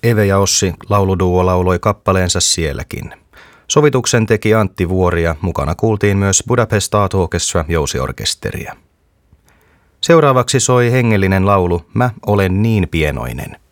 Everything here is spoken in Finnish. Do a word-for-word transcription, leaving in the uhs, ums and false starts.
Eve ja Ossi lauluduo lauloi kappaleensa sielläkin. Sovituksen teki Antti Vuori ja mukana kuultiin myös Budapest Art Orchestra jousiorkesteria. Seuraavaksi soi hengellinen laulu Mä olen niin pienoinen.